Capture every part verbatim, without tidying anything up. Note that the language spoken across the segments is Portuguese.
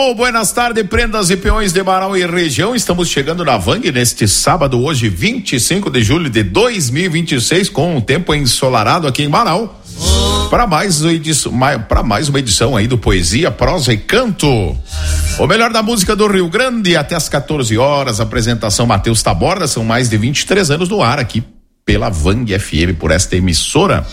Alô, buenas tardes, prendas e peões de Marau e região. Estamos chegando na Vang neste sábado, hoje vinte e cinco de julho de dois mil e vinte e seis, com um tempo ensolarado aqui em Marau. Para mais, para mais uma edição aí do Poesia, Prosa e Canto. O melhor da música do Rio Grande até as quatorze horas. Apresentação Matheus Taborda. São mais de vinte e três anos no ar aqui pela Vang F M, por esta emissora.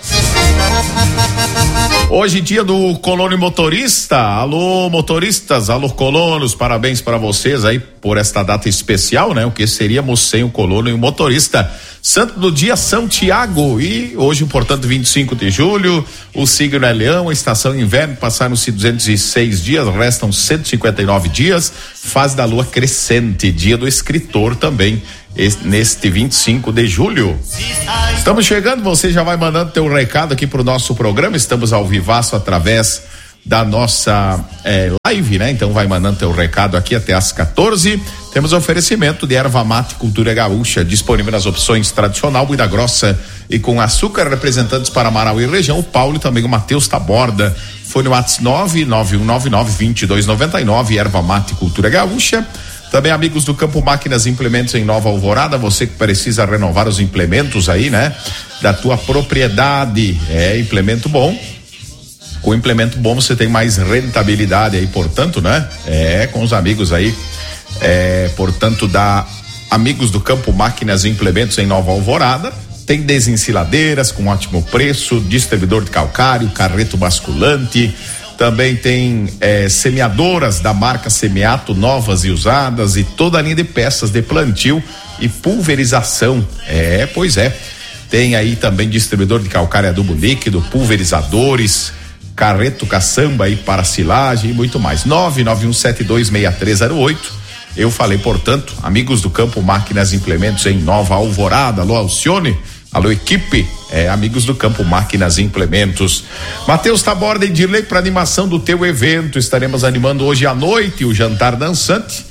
Hoje, dia do colono motorista. Alô, motoristas, alô, colonos, parabéns para vocês aí por esta data especial, né? O que seríamos sem o colono e o motorista. Santo do dia, São Tiago. E hoje, portanto, vinte e cinco de julho, o signo é Leão, a estação inverno, passaram-se duzentos e seis dias, restam cento e cinquenta e nove dias, fase da lua crescente, dia do escritor também, neste vinte e cinco de julho. Estamos chegando, você já vai mandando teu recado aqui pro nosso programa, estamos ao vivaço através da nossa eh, live, né? Então vai mandando teu recado aqui até às quatorze. Temos oferecimento de erva mate Cultura Gaúcha, disponível nas opções tradicional, moída grossa e com açúcar, representantes para Marau e região, o Paulo e também o Matheus Taborda. Foi no WhatsApp nove nove um nove nove dois dois nove nove, erva mate Cultura Gaúcha. Também amigos do Campo Máquinas Implementos em Nova Alvorada, você que precisa renovar os implementos aí, né? Da tua propriedade, é implemento bom. Com implemento bom você tem mais rentabilidade aí, portanto, né? É, com os amigos aí, é, portanto, da amigos do Campo Máquinas Implementos em Nova Alvorada, tem desensiladeiras com ótimo preço, distribuidor de calcário, carreto basculante, também tem é, semeadoras da marca Semeato, novas e usadas, e toda a linha de peças de plantio e pulverização. É, pois é. Tem aí também distribuidor de calcário adubo líquido, pulverizadores, carreto caçamba aí para silagem e muito mais. nove nove um sete dois seis três zero oito. Eu falei, portanto, amigos do Campo Máquinas Implementos em Nova Alvorada. Alô, Alcione. Alô, equipe, é, amigos do Campo Máquinas Implementos. Matheus Taborda e Dirley, para animação do teu evento, estaremos animando hoje à noite o jantar dançante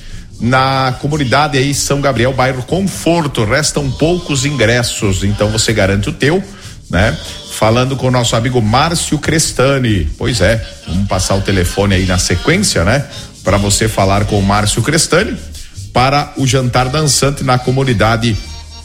na comunidade aí São Gabriel, bairro Conforto. Restam poucos ingressos, então você garante o teu, né? Falando com o nosso amigo Márcio Crestani. Pois é, vamos passar o telefone aí na sequência, né? Para você falar com o Márcio Crestani para o jantar dançante na comunidade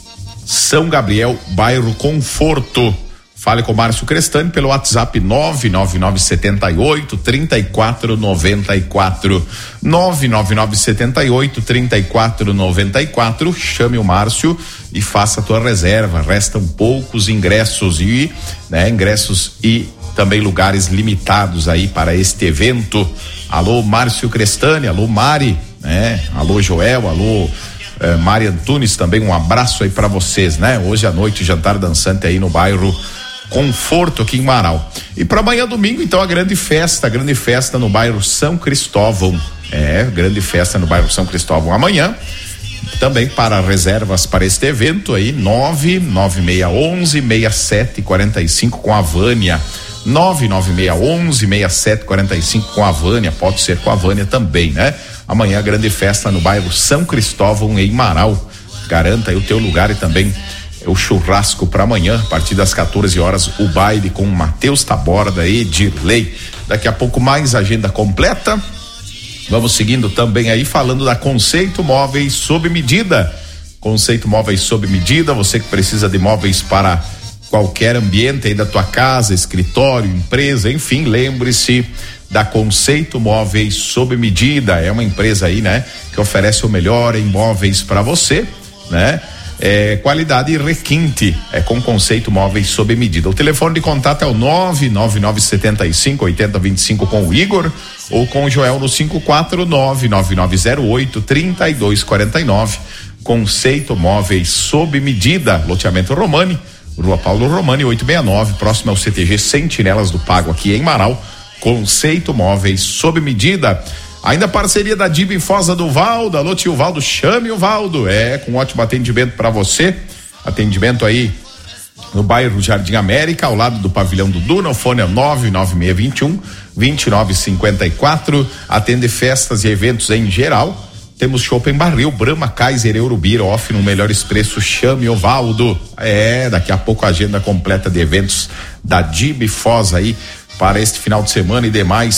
São Gabriel, bairro Conforto. Fale com o Márcio Crestani pelo WhatsApp nove nove nove sete oito, três quatro nove quatro. nove nove nove sete oito, três quatro nove quatro. Chame o Márcio e faça a tua reserva. Restam poucos ingressos e, né, ingressos e também lugares limitados aí para este evento. Alô, Márcio Crestani, alô, Mari, né? Alô, Joel, alô, É, Mari Antunes, também um abraço aí para vocês, né? Hoje à noite, jantar dançante aí no bairro Conforto, aqui em Marau. E para amanhã, domingo, então, a grande festa, a grande festa no bairro São Cristóvão. É, grande festa no bairro São Cristóvão amanhã. Também para reservas para este evento aí, nove nove seis um um, seis sete quatro cinco com a Vânia. nove nove seis um um, seis sete quatro cinco com a Vânia, pode ser com a Vânia também, né? Amanhã, grande festa no bairro São Cristóvão, em Marau. Garanta aí o teu lugar e também o churrasco para amanhã, a partir das quatorze horas, o baile com Matheus Taborda e Dirley. Daqui a pouco mais agenda completa. Vamos seguindo também aí, falando da Conceito Móveis sob medida. Conceito Móveis sob medida, você que precisa de móveis para qualquer ambiente aí da tua casa, escritório, empresa, enfim, lembre-se da Conceito Móveis sob medida. É uma empresa aí, né, que oferece o melhor em móveis para você, né? É, qualidade e requinte, é com Conceito Móveis sob medida. O telefone de contato é o nove nove nove sete cinco oito zero dois cinco com o Igor, ou com o Joel no cinco quatro nove nove nove zero oito três dois quatro nove. Conceito Móveis sob medida, loteamento Romani, Rua Paulo Romani oito seis nove, próximo ao C T G Sentinelas do Pago, aqui em Marau. Conceito Móveis sob medida. Ainda parceria da D I B Foz do Valdo. Alô, tio Valdo, chame o Valdo. É, com ótimo atendimento para você. Atendimento aí no bairro Jardim América, ao lado do pavilhão do Duna. O fone é nove nove seis dois um, dois nove cinco quatro. Atende festas e eventos em geral. Temos Shopping Barril, Brahma, Kaiser, Eurobir, off no melhores preços. Chame o Valdo. É, daqui a pouco a agenda completa de eventos da D I B Foz aí para este final de semana e demais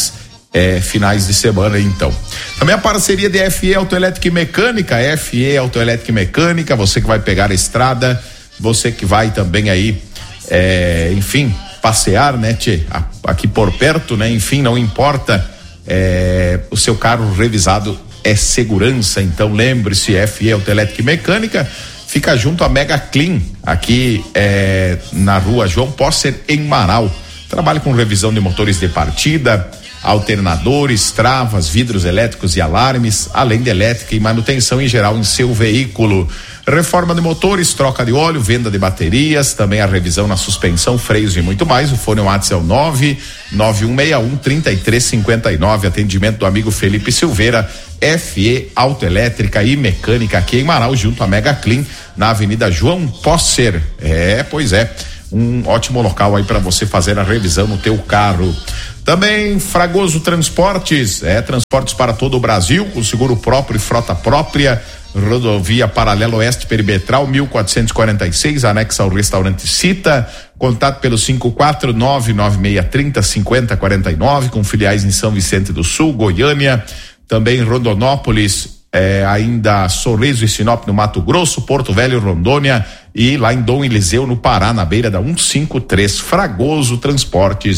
É, finais de semana, então. Também a parceria de F E Autoelétrica e Mecânica, F E Autoelétrica e Mecânica, você que vai pegar a estrada, você que vai também aí, é, enfim, passear, né, tchê, aqui por perto, né, enfim, não importa, é, o seu carro revisado é segurança, então lembre-se, F E Autoelétrica e Mecânica, fica junto a Mega Clean, aqui é, na rua João Posser, em Marau. Trabalha com revisão de motores de partida, alternadores, travas, vidros elétricos e alarmes, além de elétrica e manutenção em geral em seu veículo. Reforma de motores, troca de óleo, venda de baterias, também a revisão na suspensão, freios e muito mais. O fone WhatsApp é o nove nove um seis um, três três cinco nove. Atendimento do amigo Felipe Silveira. F E Autoelétrica e Mecânica aqui em Manaus, junto a Mega Clean, na Avenida João Posser. É, pois é, um ótimo local aí para você fazer a revisão no teu carro. Também Fragoso Transportes, é, transportes para todo o Brasil, com seguro próprio e frota própria. Rodovia Paralela Oeste Perimetral mil quatrocentos e quarenta e seis, anexa ao restaurante Cita. Contato pelo cinco quatro nove nove seis três zero cinco zero quatro nove, com filiais em São Vicente do Sul, Goiânia, também Rondonópolis, é, ainda Sorriso e Sinop no Mato Grosso, Porto Velho, Rondônia, e lá em Dom Eliseu no Pará, na beira da cento e cinquenta e três. Fragoso Transportes.